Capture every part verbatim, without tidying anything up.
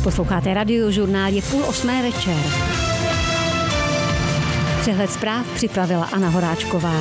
Posloucháte Radiožurnál, je půl osmé večer. Přehled zpráv připravila Anna Horáčková.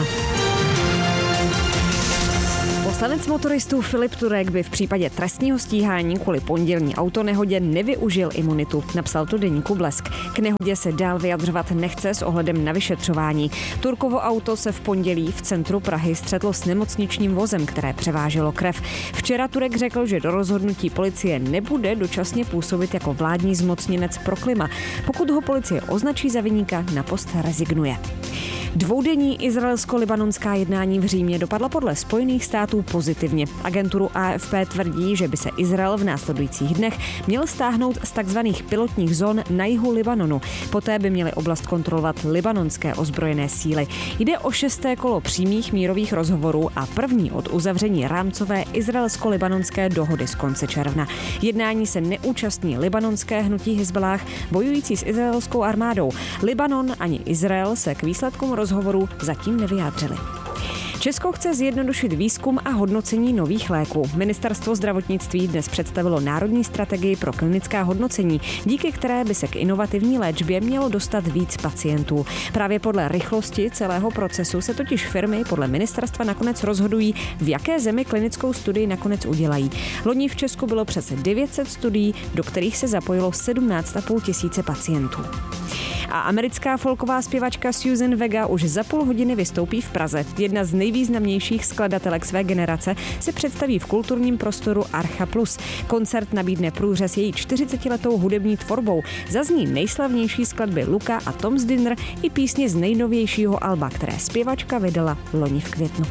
Poslanec motoristů Filip Turek by v případě trestního stíhání kvůli pondělní autonehodě nevyužil imunitu, napsal to deníku Blesk. K nehodě se dál vyjadřovat nechce s ohledem na vyšetřování. Turkovo auto se v pondělí v centru Prahy střetlo s nemocničním vozem, které převáželo krev. Včera Turek řekl, že do rozhodnutí policie nebude dočasně působit jako vládní zmocněnec pro klima. Pokud ho policie označí za viníka, na post rezignuje. Dvoudenní izraelsko-libanonská jednání v Římě dopadla podle Spojených států pozitivně. Agenturu A F P tvrdí, že by se Izrael v následujících dnech měl stáhnout z takzvaných pilotních zón na jihu Libanonu. Poté by měly oblast kontrolovat libanonské ozbrojené síly. Jde o šesté kolo přímých mírových rozhovorů a první od uzavření rámcové izraelsko-libanonské dohody z konce června. Jednání se neúčastní libanonské hnutí Hizballáh, bojující s izraelskou armádou. Libanon ani Izrael se k výsledkům rozhovorů zatím nevyjádřili. Česko chce zjednodušit výzkum a hodnocení nových léků. Ministerstvo zdravotnictví dnes představilo národní strategii pro klinická hodnocení, díky které by se k inovativní léčbě mělo dostat víc pacientů. Právě podle rychlosti celého procesu se totiž firmy podle ministerstva nakonec rozhodují, v jaké zemi klinickou studii nakonec udělají. Loni v Česku bylo přes devět set studií, do kterých se zapojilo sedmnáct a půl tisíce pacientů. A americká folková zpěvačka Susan Vega už za půl hodiny vystoupí v Praze. Jedna z nejvýznamnějších skladatelek své generace se představí v kulturním prostoru Archa Plus. Koncert nabídne průřez její čtyřicetiletou hudební tvorbou. Zazní nejslavnější skladby Luka a Tom's Dinner i písně z nejnovějšího alba, které zpěvačka vydala loni v květnu.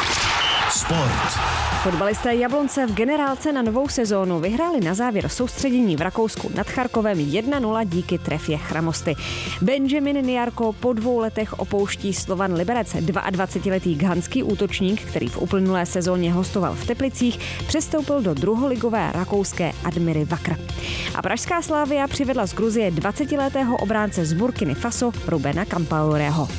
Sport. Fotbalisté Jablonce v generálce na novou sezónu vyhráli na závěr soustředění v Rakousku nad Charkovem jedna nula díky trefě Chramosty. Benjamin Nijarko po dvou letech opouští Slovan Liberec. dvaadvacetiletý ghanský útočník, který v uplynulé sezóně hostoval v Teplicích, přestoupil do druholigové rakouské Admiry Vakr. A pražská Slavia přivedla z Gruzie dvacetiletého obránce z Burkiny Faso Rubena Campaoreho.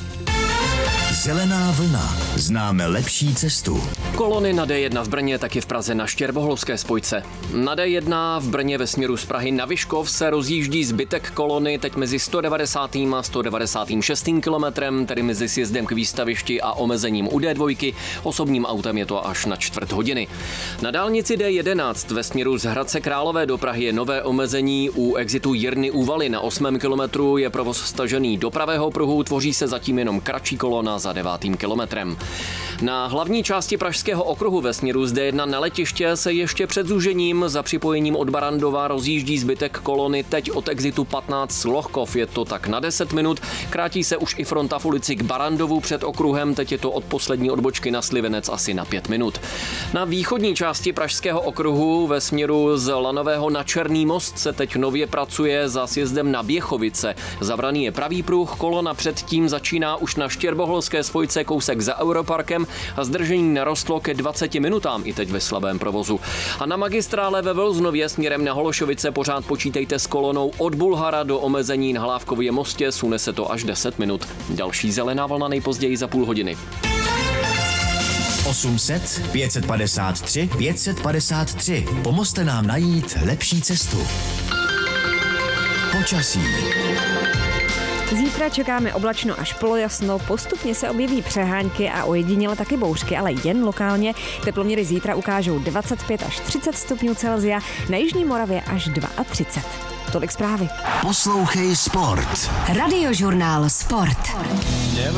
Zelená vlna. Známe lepší cestu. Kolony na D jedna v Brně, taky v Praze na Štěrbohlovské spojce. Na D jedna v Brně ve směru z Prahy na Vyškov se rozjíždí zbytek kolony teď mezi sto devadesátým a sto devadesátým šestým kilometrem, tedy mezi sjezdem k výstavišti a omezením u D dva. Osobním autem je to až na čtvrt hodiny. Na dálnici D jedenáct ve směru z Hradce Králové do Prahy je nové omezení. U exitu Jirny Úvaly na osmém kilometru je provoz stažený do pravého pruhu, tvoří se zatím jenom kratší kolona za devátým kilometrem. Na hlavní části Pražského okruhu ve směru z D jedna na letiště se ještě před zúžením za připojením od Barandova rozjíždí zbytek kolony teď od exitu patnáct Lohkov. Je to tak na deset minut. Krátí se už i fronta v ulici k Barandovu před okruhem, teď je to od poslední odbočky na Slivenec asi na pět minut. Na východní části Pražského okruhu ve směru z Lanového na Černý most se teď nově pracuje za sjezdem na Běchovice. Zavraný je pravý pruh, kolona předtím začíná už na Štěrbohlovské spojce kousek za Europarkem a zdržení narostlo ke dvaceti minutám i teď ve slabém provozu. A na magistrále ve Velznově směrem na Hološovice pořád počítejte s kolonou od Bulhara do omezení na Hlávkově mostě, sune se to až deset minut. Další zelená vlna nejpozději za půl hodiny. osm set pět set padesát tři pět set padesát tři. Pomozte nám najít lepší cestu. Počasí. Zítra čekáme oblačno až polojasno, postupně se objeví přehánky a ojediněle taky bouřky, ale jen lokálně. Teploměry zítra ukážou dvacet pět až třicet stupňů Celsia, na jižní Moravě až třicet dva. Tolik zprávy. Poslouchej Sport. Radiožurnál Sport.